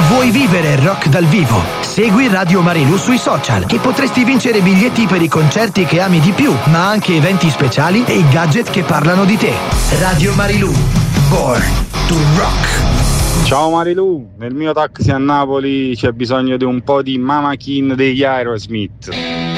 Vuoi vivere il rock dal vivo? Segui Radio Marilù sui social e potresti vincere biglietti per i concerti che ami di più, ma anche eventi speciali e i gadget che parlano di te. Radio Marilù, born to rock. Ciao Marilù, nel mio taxi a Napoli c'è bisogno di un po' di Mama Kin degli Aerosmith.